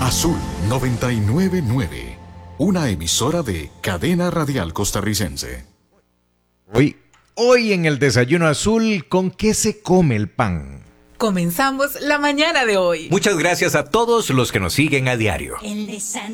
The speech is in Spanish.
Azul 999, una emisora de Cadena Radial Costarricense. Hoy en el Desayuno Azul, ¿con qué se come el pan? Comenzamos la mañana de hoy. Muchas gracias a todos los que nos siguen a diario. El desayuno.